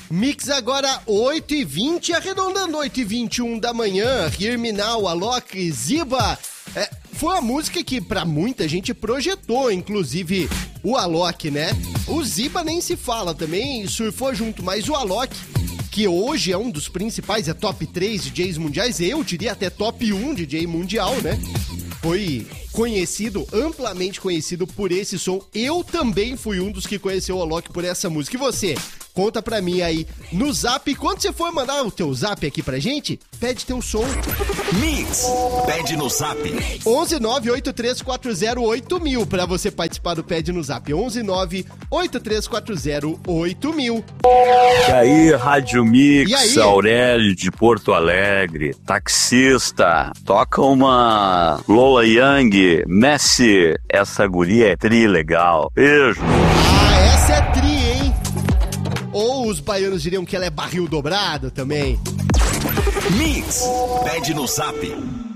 Mix agora 8h20, arredondando 8h21 da manhã. Hear Me Now, Alok, Ziba. Foi a música que pra muita gente projetou, inclusive o Alok, né? O Ziba nem se fala também, surfou junto, mas o Alok, que hoje é um dos principais, é top 3 DJs mundiais, eu diria até top 1 DJ mundial, né? Foi conhecido, amplamente conhecido por esse som. Eu também fui um dos que conheceu o Alok por essa música. E você? Conta pra mim aí no Zap. Quando você for mandar o teu Zap aqui pra gente, pede teu som. Mix, pede no Zap. 11983408000 pra você participar do Pede no Zap. 11983408000. E aí, Rádio Mix, E aí? Aurélio de Porto Alegre, taxista, toca uma Lola Young, Messi, essa guria é tri legal. Beijo. Ah, essa é tri, hein? Ou os baianos diriam que ela é barril dobrado também. Mix, pede no Zap.